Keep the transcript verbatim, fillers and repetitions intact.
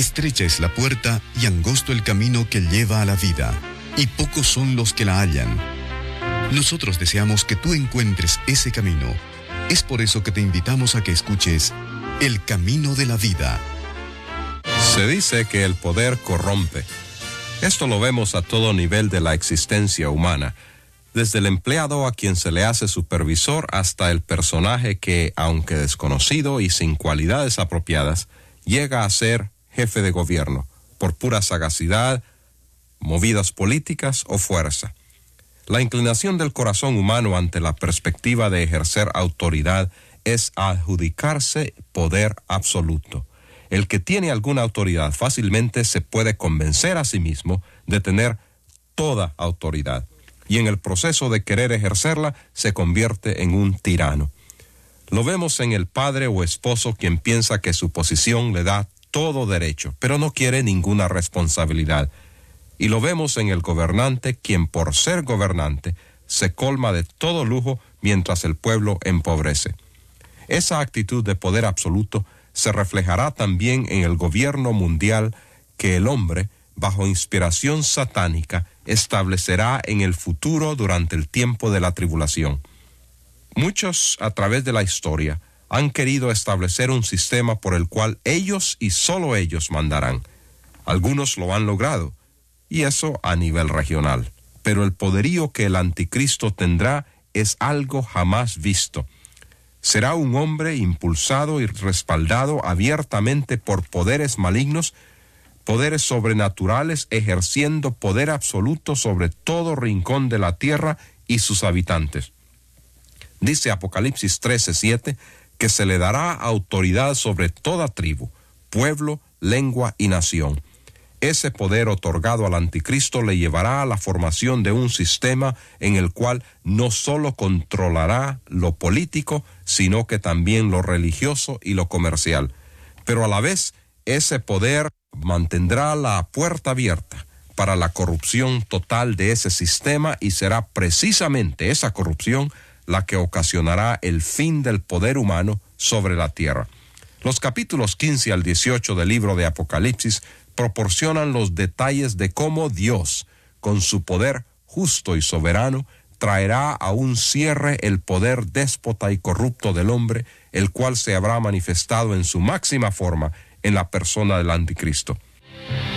Estrecha es la puerta y angosto el camino que lleva a la vida, y pocos son los que la hallan. Nosotros deseamos que tú encuentres ese camino. Es por eso que te invitamos a que escuches El Camino de la Vida. Se dice que el poder corrompe. Esto lo vemos a todo nivel de la existencia humana, desde el empleado a quien se le hace supervisor hasta el personaje que, aunque desconocido y sin cualidades apropiadas, llega a ser jefe de gobierno, por pura sagacidad, movidas políticas o fuerza. La inclinación del corazón humano ante la perspectiva de ejercer autoridad es adjudicarse poder absoluto. El que tiene alguna autoridad fácilmente se puede convencer a sí mismo de tener toda autoridad, y en el proceso de querer ejercerla se convierte en un tirano. Lo vemos en el padre o esposo quien piensa que su posición le da todo derecho, pero no quiere ninguna responsabilidad. Y lo vemos en el gobernante quien por ser gobernante se colma de todo lujo mientras el pueblo empobrece. Esa actitud de poder absoluto se reflejará también en el gobierno mundial que el hombre, bajo inspiración satánica, establecerá en el futuro durante el tiempo de la tribulación. Muchos, a través de la historia, han querido establecer un sistema por el cual ellos y solo ellos mandarán. Algunos lo han logrado, y eso a nivel regional. Pero el poderío que el anticristo tendrá es algo jamás visto. Será un hombre impulsado y respaldado abiertamente por poderes malignos, poderes sobrenaturales ejerciendo poder absoluto sobre todo rincón de la tierra y sus habitantes. Dice Apocalipsis trece siete que se le dará autoridad sobre toda tribu, pueblo, lengua y nación. Ese poder otorgado al anticristo le llevará a la formación de un sistema en el cual no solo controlará lo político, sino que también lo religioso y lo comercial. Pero a la vez, ese poder mantendrá la puerta abierta para la corrupción total de ese sistema, y será precisamente esa corrupción la que ocasionará el fin del poder humano sobre la tierra. Los capítulos quince al dieciocho del libro de Apocalipsis proporcionan los detalles de cómo Dios, con su poder justo y soberano, traerá a un cierre el poder déspota y corrupto del hombre, el cual se habrá manifestado en su máxima forma en la persona del anticristo.